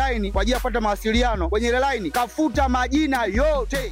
line kwa ajili ya kupata mawasiliano. Kwenye ile line kafuta majina yote.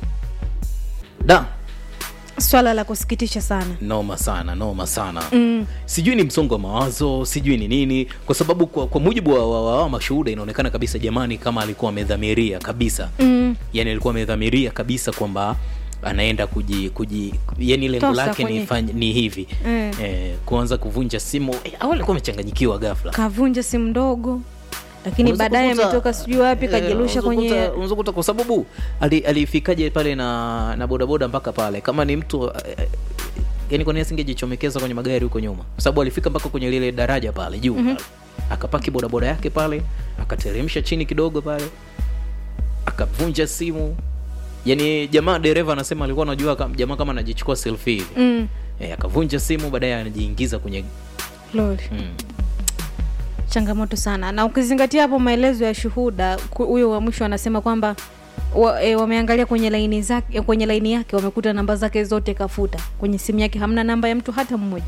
Swala la kusikitisha sana. Noma sana. Sijui ni msongo wa mawazo, sijui ni nini, kwa sababu kwa mujibu wa mashuhuda inaonekana kabisa jamani kama alikuwa amedhamiria kabisa. Yani alikuwa amedhamiria kabisa kwamba anaenda yani lengo lake ni hivi. Kuanza kuvunja simu. Au alikuwa amechanganyikiwa ghafla. Kavunja simu ndogo. Lakini baadaye ametoka sijui wapi kajirusha kwenye unaweza kwa sababu alifikaje pale na bodaboda mpaka pale kama ni mtu yani kwa nini asingejichomekeza kwenye magari huko nyuma, kwa sababu alifika mpaka kwenye lile daraja pale juu pale. Akapaki bodaboda yake pale, akateremsha chini kidogo pale, akavunja simu. Yani jamaa dereva anasema alikuwa anajua jamaa kama anajichukua selfie hivi. Akavunja simu, baadaye anajiingiza kwenye lori. Changamoto sana. Na ukizingatia hapo maelezo ya shuhuda, huyo wa mwisho anasema kwamba wameangalia kwenye laini zake, kwenye laini yake wamekuta namba zake zote kafuta. Kwenye simu yake hamna namba ya mtu hata mmoja.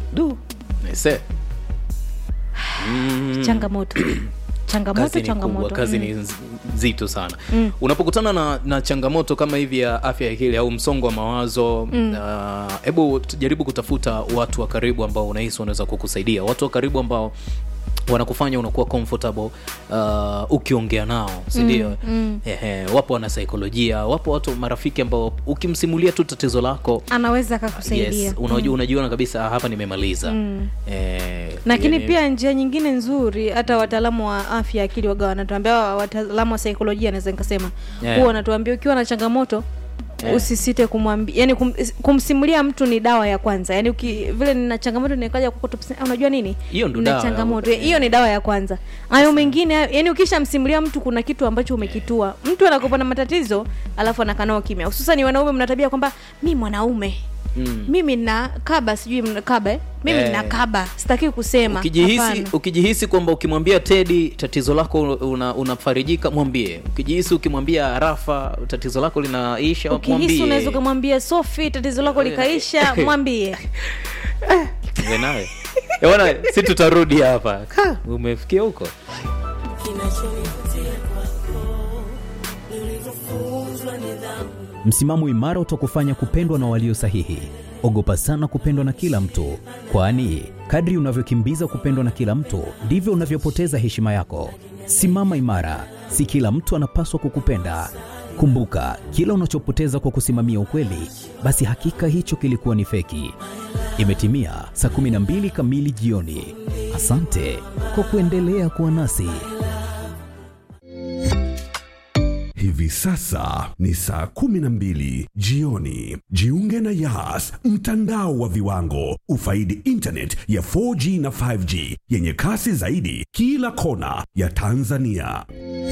Changamoto. Kazi ni nzito sana. Unapokutana na changamoto kama hivi ya afya ya akili au msongo wa mawazo, hebu jaribu kutafuta watu wa karibu ambao unahisi wanaweza kukusaidia. Watu wa karibu ambao wanakufanya unakuwa comfortable ukiongea nao, si ndio? Wapo wana saikolojia, wapo watu marafiki ambao ukimsimulia tu tatizo lako anaweza kukusaidia. Yes, unajiona kabisa hapa nimemaliza. Lakini pia njia nyingine nzuri, hata wataalamu wa afya akili waga wanatuambia, wataalamu wa saikolojia naweza nikasema, huwa wanatuambia ukiwa na changamoto usisite kumwambia, yani kumsimulia mtu ni dawa ya kwanza. Yani vile nina changamoto nikaja kukutopisha, unajua nini? Hiyo ndio dawa. Changamoto hiyo ni dawa ya kwanza. Hayo mengine, yani ukishamsimulia mtu kuna kitu ambacho umekitua. Mtu anakupa na matatizo alafu anakanao kimya. Hususan wanaume mnatabia kwamba mimi mwanaume. Mimi na kaba sijui mnakaba mimi na kaba sitaki kusema. Ukijihisi kwamba ukimwambia Teddy tatizo lako unafarijika, mwambie. Ukijihisi ukimwambia Rafa tatizo lako linaisha, mwambie. Ukijihisi unaweza kumwambia Sophie tatizo lako likaisha, mwambie. Wewe bwana, sisi tutarudi hapa. Umefikia huko? Msimamo imara utakufanya kupendwa na walio sahihi. Ogopa sana kupendwa na kila mtu, kwani kadri unavyokimbiza kupendwa na kila mtu ndivyo unavyopoteza heshima yako. Simama imara, si kila mtu anapaswa kukupenda. Kumbuka, kila unachopoteza kwa kusimamia ukweli, basi hakika hicho kilikuwa ni feki. Imetimia saa 12 kamili jioni. Asante kwa kuendelea kuwa nasi. Hivi sasa ni saa 12 jioni. Jiunge na Yas, mtandao wa viwango. Ufaidi internet ya 4G na 5G yenye kasi zaidi kila kona ya Tanzania.